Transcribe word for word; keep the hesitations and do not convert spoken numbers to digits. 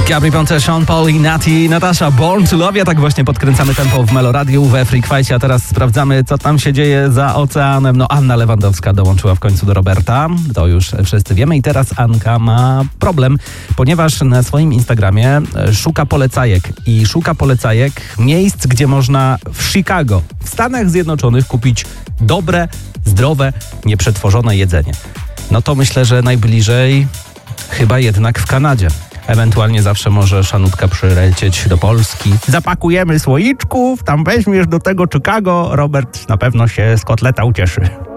Gabry Ponte, Sean Paul i Nati, Natasza, Born to Love. Ja tak właśnie podkręcamy tempo w Meloradiu we Freakwajcie, a teraz sprawdzamy, co tam się dzieje za oceanem. No, Anna Lewandowska dołączyła w końcu do Roberta, to już wszyscy wiemy. I teraz Anka ma problem, ponieważ na swoim Instagramie szuka polecajek i szuka polecajek miejsc, gdzie można w Chicago, w Stanach Zjednoczonych kupić dobre, zdrowe, nieprzetworzone jedzenie. No to myślę, że najbliżej chyba jednak w Kanadzie. Ewentualnie zawsze może Szanutka przylecieć do Polski. Zapakujemy słoiczków, tam weźmiesz do tego Chicago. Robert na pewno się z kotleta ucieszy.